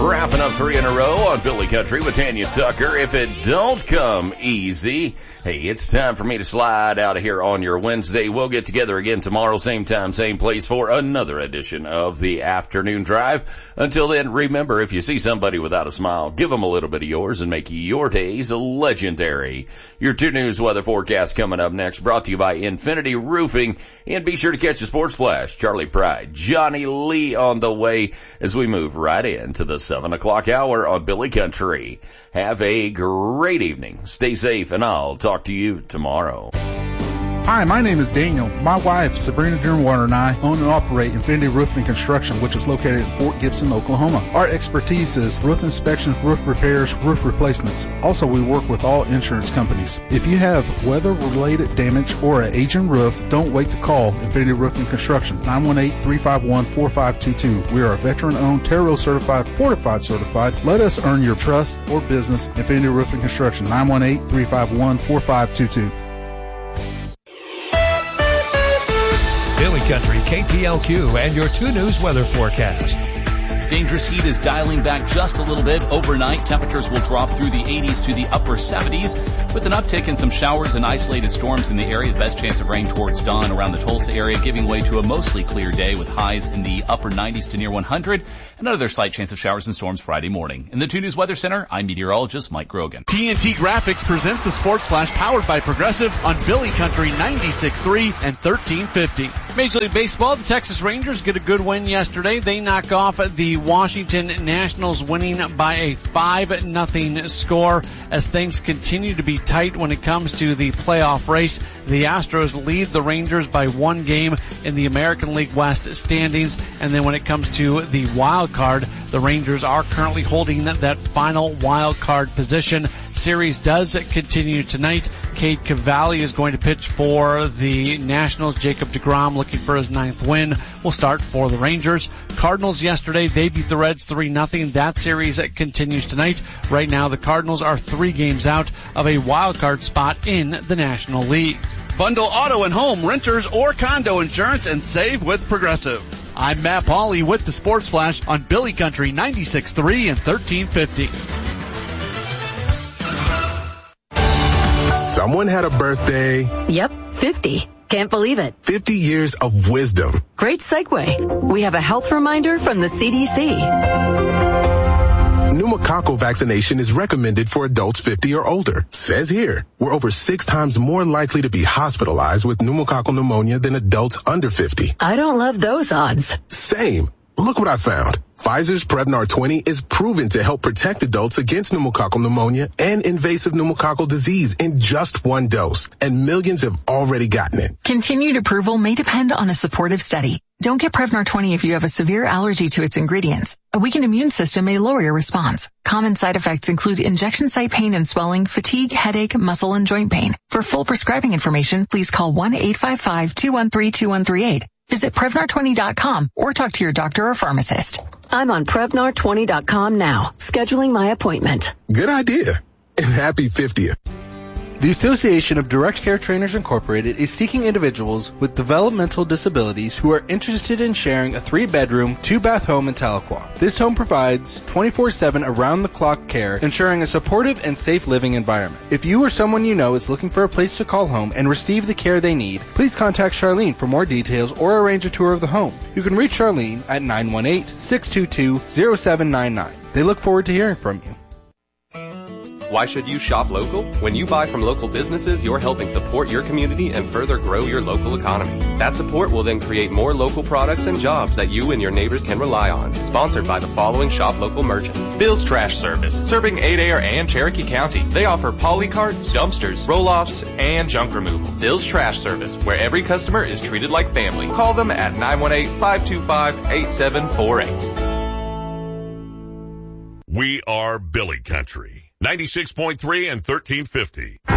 Wrapping up 3 in a row on Billy Country with Tanya Tucker. If it don't come easy, hey, it's time for me to slide out of here on your Wednesday. We'll get together again tomorrow, same time, same place for another edition of the Afternoon Drive. Until then, remember, if you see somebody without a smile, give them a little bit of yours and make your days legendary. Your 2 News weather forecast coming up next, brought to you by Infinity Roofing. And be sure to catch the Sports Flash. Charlie Pride, Johnny Lee on the way as we move right into the 7 o'clock hour on Billy Country. Have a great evening. Stay safe, and I'll talk to you tomorrow. Hi, my name is Daniel. My wife, Sabrina Durnwater, and I own and operate Infinity Roofing and Construction, which is located in Fort Gibson, Oklahoma. Our expertise is roof inspections, roof repairs, roof replacements. Also, we work with all insurance companies. If you have weather-related damage or an aging roof, don't wait to call Infinity Roofing and Construction, 918-351-4522. We are a veteran-owned, Terrell certified, fortified certified. Let us earn your trust or business. Infinity Roofing and Construction, 918-351-4522. Billy Country, KPLQ, and your 2 News weather forecast. Dangerous heat is dialing back just a little bit. Overnight, temperatures will drop through the 80s to the upper 70s with an uptick in some showers and isolated storms in the area. The best chance of rain towards dawn around the Tulsa area, giving way to a mostly clear day with highs in the upper 90s to near 100. Another slight chance of showers and storms Friday morning. In the 2 News Weather Center, I'm meteorologist Mike Grogan. TNT Graphics presents the Sports Flash powered by Progressive on Billy Country 96.3 and 1350. Major League Baseball, the Texas Rangers get a good win yesterday. They knock off the Washington Nationals, winning by a 5-0 score as things continue to be tight when it comes to the playoff race. The Astros lead the Rangers by 1 game in the American League West standings. And then when it comes to the wild card, the Rangers are currently holding that final wild card position. Series does continue tonight. Cade Cavalli is going to pitch for the Nationals. Jacob deGrom, looking for his 9th win, will start for the Rangers. Cardinals yesterday, they beat the Reds 3-0. That series continues tonight. Right now, the Cardinals are 3 games out of a wild card spot in the National League. Bundle auto and home, renters, or condo insurance and save with Progressive. I'm Matt Pauley with the Sports Flash on Billy Country 96.3 and 1350. Someone had a birthday. Yep, 50. Can't believe it. 50 years of wisdom. Great segue. We have a health reminder from the CDC. Pneumococcal vaccination is recommended for adults 50 or older. Says here, we're over 6 times more likely to be hospitalized with pneumococcal pneumonia than adults under 50. I don't love those odds. Same. Look what I found. Pfizer's Prevnar 20 is proven to help protect adults against pneumococcal pneumonia and invasive pneumococcal disease in just 1 dose, and millions have already gotten it. Continued approval may depend on a supportive study. Don't get Prevnar 20 if you have a severe allergy to its ingredients. A weakened immune system may lower your response. Common side effects include injection site pain and swelling, fatigue, headache, muscle, and joint pain. For full prescribing information, please call 1-855-213-2138. Visit Prevnar20.com or talk to your doctor or pharmacist. I'm on Prevnar20.com now, scheduling my appointment. Good idea. And happy 50th. The Association of Direct Care Trainers Incorporated is seeking individuals with developmental disabilities who are interested in sharing a 3-bedroom, 2-bath home in Tahlequah. This home provides 24/7 around-the-clock care, ensuring a supportive and safe living environment. If you or someone you know is looking for a place to call home and receive the care they need, please contact Charlene for more details or arrange a tour of the home. You can reach Charlene at 918-622-0799. They look forward to hearing from you. Why should you shop local? When you buy from local businesses, you're helping support your community and further grow your local economy. That support will then create more local products and jobs that you and your neighbors can rely on. Sponsored by the following shop local merchant. Bill's Trash Service, serving Adair and Cherokee County. They offer polycarts, dumpsters, roll-offs, and junk removal. Bill's Trash Service, where every customer is treated like family. Call them at 918-525-8748. We are Billy Country. 96.3 and 1350.